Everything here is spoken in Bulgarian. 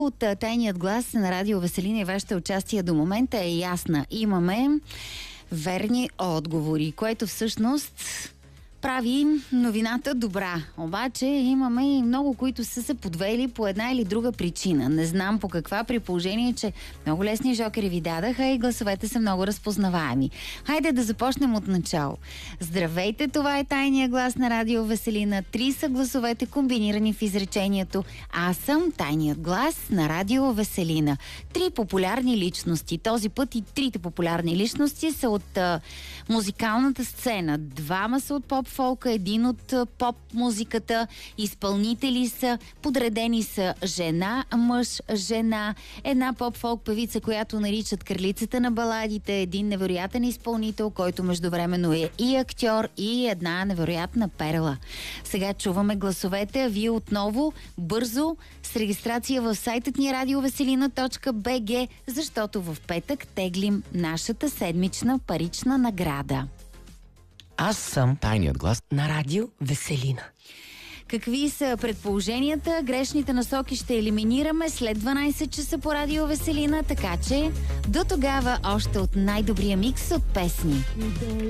От тайният глас на Радио Веселина и вашето участие до момента е ясна. Имаме верни отговори, което всъщност прави новината добра. Обаче имаме и много, които са се подвели по една или друга причина. Не знам по каква, при положение, че много лесни жокери ви дадаха и гласовете са много разпознаваеми. Хайде да започнем от начало. Здравейте, това е тайния глас на Радио Веселина. 3 са гласовете, комбинирани в изречението "Аз съм тайният глас на Радио Веселина". 3 популярни личности. Този път и 3 популярни личности са от музикалната сцена. 2 са от поп-фолка, 1 от поп-музиката. Изпълнители са, подредени са жена, мъж, жена. Една поп-фолк певица, която наричат кралицата на баладите. Един невероятен изпълнител, който междувременно е и актьор, и една невероятна перла. Сега чуваме гласовете, а вие отново бързо с регистрация в сайтът ни radioveselina.bg, защото в петък теглим нашата седмична парична награда. Аз съм тайният глас на Радио Веселина. Какви са предположенията? Грешните насоки ще елиминираме след 12 часа по Радио Веселина, така че до тогава още от най-добрия микс от песни.